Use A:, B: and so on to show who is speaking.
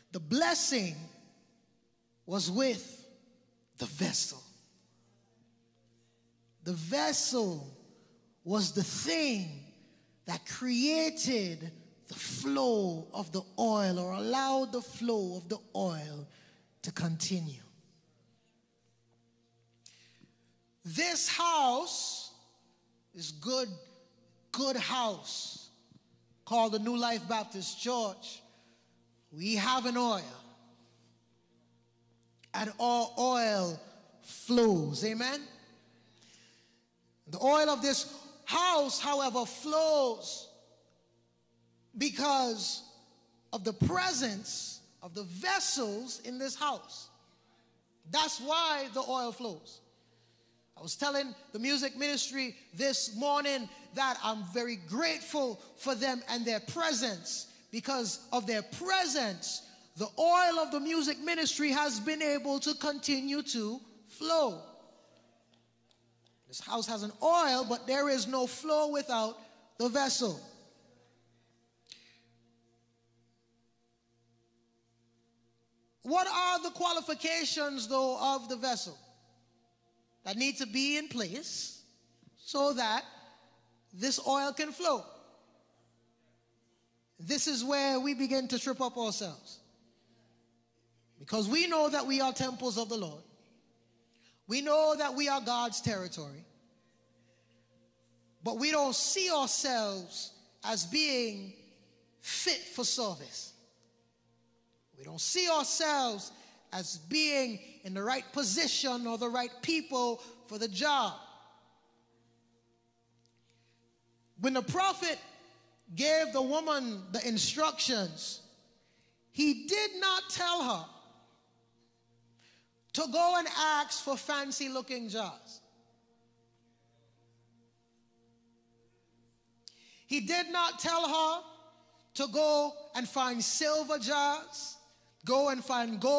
A: The blessing was with the vessel. The vessel was the thing that created the flow of the oil, or allowed the flow of the oil to continue. This house is good house called the New Life Baptist Church. We have an oil, and all oil flows. Amen. The oil of this house, however, flows because of the presence of the vessels in this house. That's why the oil flows. I was telling the music ministry this morning that I'm very grateful for them and their presence. Because of their presence, the oil of the music ministry has been able to continue to flow. This house has an oil, but there is no flow without the vessel. What are the qualifications, though, of the vessel that need to be in place so that this oil can flow? This is where we begin to trip up ourselves. Because we know that we are temples of the Lord. We know that we are God's territory. But we don't see ourselves as being fit for service. We don't see ourselves as being in the right position or the right people for the job. When the prophet gave the woman the instructions, he did not tell her to go and ask for fancy looking jars. He did not tell her to go and find silver jars, go and find gold